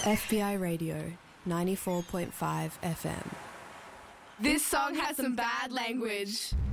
FBI Radio 94.5 FM. This song has some bad language.